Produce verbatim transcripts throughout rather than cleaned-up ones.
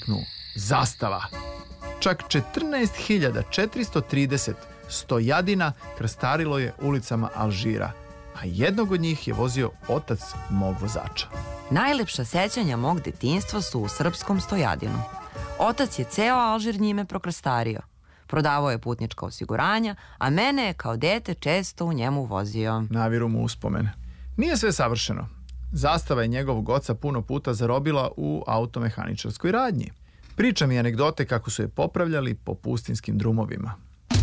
Zastava. Čak četrnaest hiljada četiristo trideset stojadina krstarilo je ulicama Alžira, a jednog od njih je vozio otac mog vozača. Najlepša sećanja mog detinjstva su u srpskom stojadinu. Otac je ceo Alžir njime prokrstario. Prodavao je putnička osiguranja, a mene je kao dete često u njemu vozio. Naviru mu uspomene. Nije sve savršeno. Zastava je njegovog oca puno puta zarobila u automehaničarskoj radnji. Priča mi anegdote kako su je popravljali po pustinskim drumovima.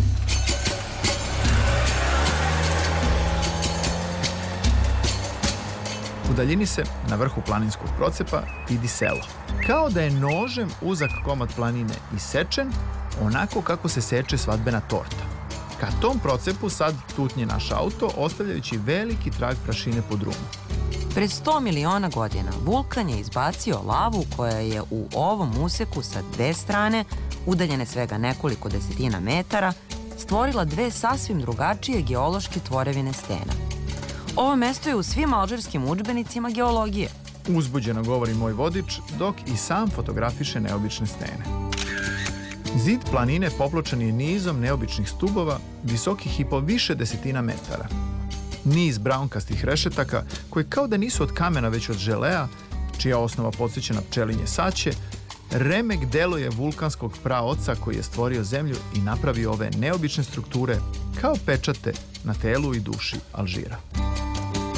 U daljini se, na vrhu planinskog procepa, vidi selo. Kao da je nožem uzak komad planine isečen, onako kako se seče svadbena torta. Ka tom procepu sad tutnje naš auto, ostavljajući veliki trag prašine po drumu. Pred sto miliona godina vulkan je izbacio lavu koja je u ovom useku sa dve strane, udaljene svega nekoliko desetina metara, stvorila dve sasvim drugačije geološke tvorevine stena. Ovo mesto je u svim alžirskim udžbenicima geologije. Uzbuđeno govori moj vodič, dok i sam fotografiše neobične stene. Zid planine popločan je nizom neobičnih stubova, visokih i po više desetina metara. Niz braunkastih rešetaka, koji kao da nisu od kamena već od želea, čija osnova podsjeća na pčelinje saće, remek deluje vulkanskog praoca koji je stvorio zemlju i napravio ove neobične strukture kao pečate na telu i duši Alžira.